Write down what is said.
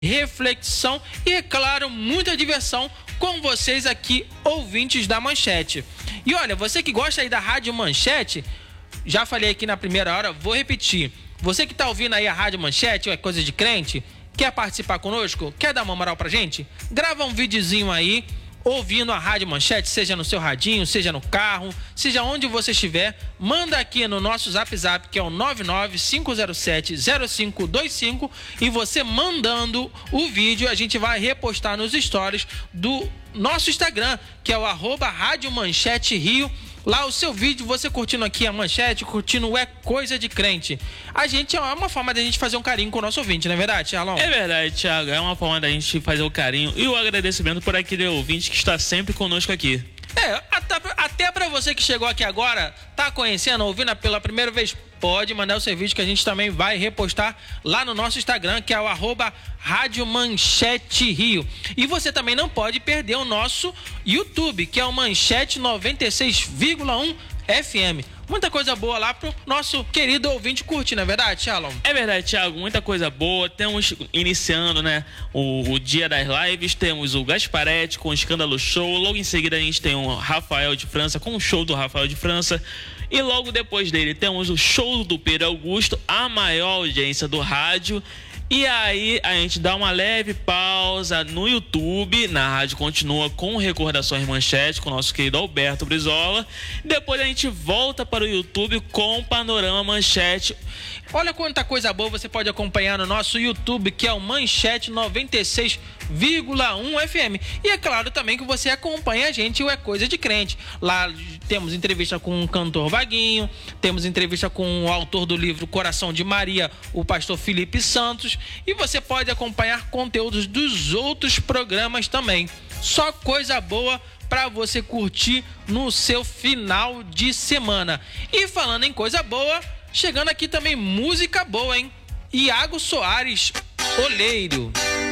reflexão e, é claro, muita diversão com vocês aqui, ouvintes da Manchete. E olha, você que gosta aí da Rádio Manchete, já falei aqui na primeira hora, vou repetir. Você que tá ouvindo aí a Rádio Manchete, ou é coisa de crente, quer participar conosco? Quer dar uma moral pra gente? Grava um videozinho aí, ouvindo a Rádio Manchete, seja no seu radinho, seja no carro, seja onde você estiver, manda aqui no nosso Zap, que é o 995070525, e você mandando o vídeo, a gente vai repostar nos stories do nosso Instagram, que é o @Rádio Manchete Rio. Lá o seu vídeo, você curtindo aqui a Manchete, curtindo É Coisa de Crente. A gente, é uma forma da gente fazer um carinho com o nosso ouvinte, não é verdade, Thiago? É verdade, Thiago. É uma forma da gente fazer o carinho e o agradecimento por aquele ouvinte que está sempre conosco aqui. Até pra você que chegou aqui agora, tá conhecendo, ouvindo pela primeira vez, pode mandar o seu vídeo que a gente também vai repostar lá no nosso Instagram, que é o @Rádio Manchete Rio. E você também não pode perder o nosso YouTube, que é o Manchete 96,1 FM. Muita coisa boa lá pro nosso querido ouvinte curtir, não é verdade, Shalom? É verdade, Thiago, muita coisa boa. Temos iniciando, né, o dia das lives, temos o Gasparetti com o Escândalo Show. Logo em seguida a gente tem o Rafael de França com o show do Rafael de França. E logo depois dele temos o show do Pedro Augusto, a maior audiência do rádio. E aí a gente dá uma leve pausa no YouTube, na rádio continua com Recordações Manchete, com o nosso querido Alberto Brizola. Depois a gente volta para o YouTube com Panorama Manchete. Olha quanta coisa boa você pode acompanhar no nosso YouTube, que é o Manchete 96,1 FM. E é claro também que você acompanha a gente, o É Coisa de Crente. Lá temos entrevista com o cantor Vaguinho, temos entrevista com o autor do livro Coração de Maria, o pastor Felipe Santos. E você pode acompanhar conteúdos dos outros programas também. Só coisa boa para você curtir no seu final de semana. E falando em coisa boa, chegando aqui também música boa, hein? Iago Soares, Oleiro.